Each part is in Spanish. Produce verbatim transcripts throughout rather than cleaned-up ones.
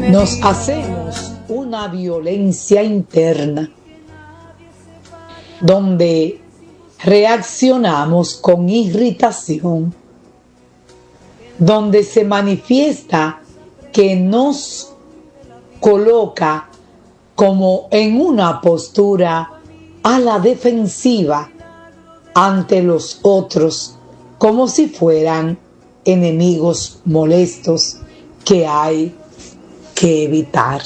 Nos hacemos una violencia interna donde reaccionamos con irritación, donde se manifiesta que nos coloca como en una postura a la defensiva ante los otros, como si fueran enemigos molestos que hay que evitar.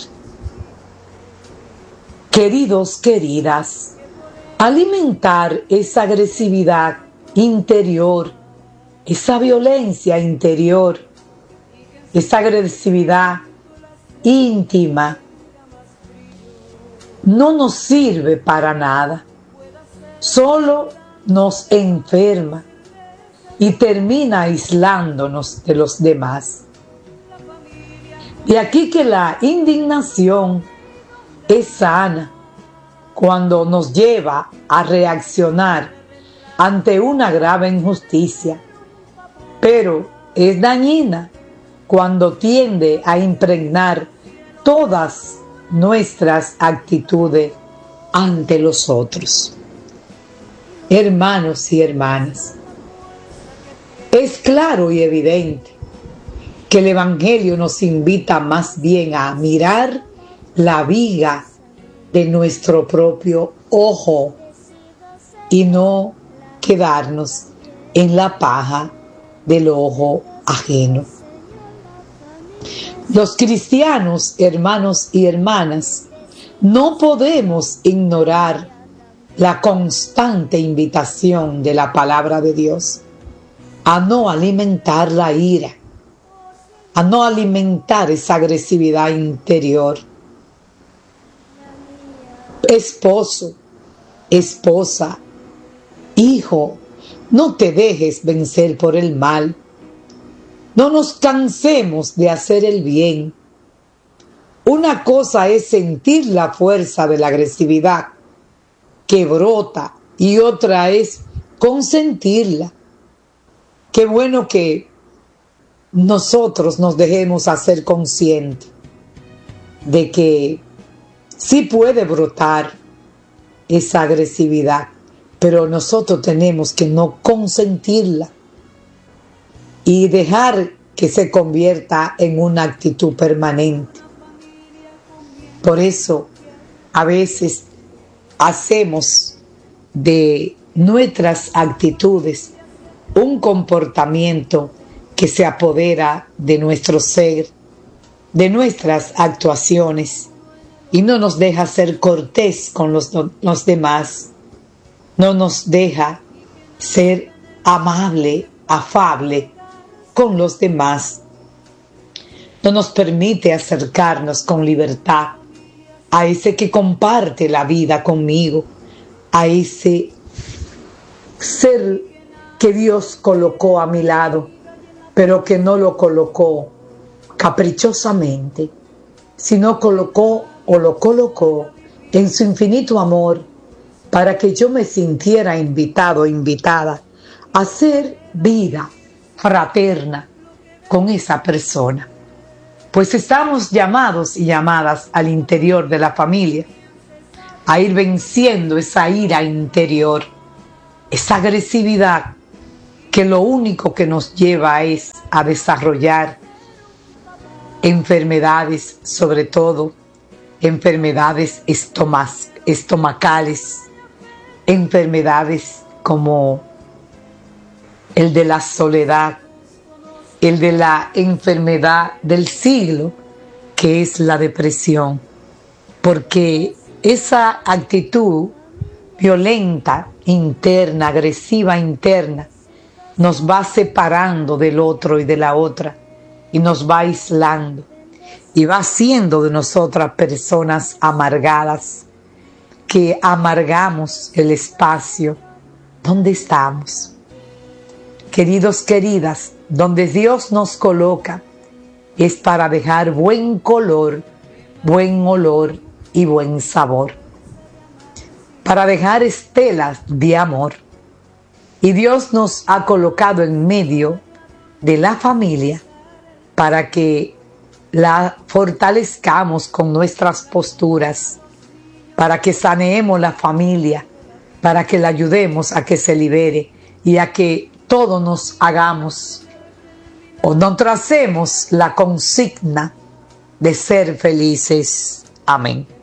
Queridos, queridas, alimentar esa agresividad interior, esa violencia interior, esa agresividad íntima, no nos sirve para nada, solo nos enferma y termina aislándonos de los demás. De aquí que la indignación es sana cuando nos lleva a reaccionar ante una grave injusticia, pero es dañina cuando tiende a impregnar todas nuestras actitudes ante los otros. Hermanos y hermanas, es claro y evidente que el Evangelio nos invita más bien a mirar la viga de nuestro propio ojo y no quedarnos en la paja del ojo ajeno. Los cristianos, hermanos y hermanas, no podemos ignorar la constante invitación de la palabra de Dios a no alimentar la ira, a no alimentar esa agresividad interior. Esposo, esposa, hijo, no te dejes vencer por el mal. No nos cansemos de hacer el bien. Una cosa es sentir la fuerza de la agresividad que brota y otra es consentirla. Qué bueno que nosotros nos dejemos hacer conscientes de que sí puede brotar esa agresividad, pero nosotros tenemos que no consentirla y dejar que se convierta en una actitud permanente. Por eso, a veces hacemos de nuestras actitudes un comportamiento que se apodera de nuestro ser, de nuestras actuaciones, y no nos deja ser cortés con los, los demás, no nos deja ser amable, afable con los demás, no nos permite acercarnos con libertad a ese que comparte la vida conmigo, a ese ser que Dios colocó a mi lado, pero que no lo colocó caprichosamente, sino colocó o lo colocó en su infinito amor para que yo me sintiera invitado, invitada a hacer vida fraterna con esa persona. Pues estamos llamados y llamadas al interior de la familia a ir venciendo esa ira interior, esa agresividad que lo único que nos lleva es a desarrollar enfermedades, sobre todo enfermedades estomacales, enfermedades como el de la soledad, el de la enfermedad del siglo, que es la depresión, porque esa actitud violenta, interna, agresiva interna, nos va separando del otro y de la otra, y nos va aislando, y va haciendo de nosotras personas amargadas, que amargamos el espacio donde estamos. Queridos, queridas, donde Dios nos coloca es para dejar buen color, buen olor y buen sabor, para dejar estelas de amor. Y Dios nos ha colocado en medio de la familia para que la fortalezcamos con nuestras posturas, para que saneemos la familia, para que la ayudemos a que se libere y a que todos nos hagamos o nos tracemos la consigna de ser felices. Amén.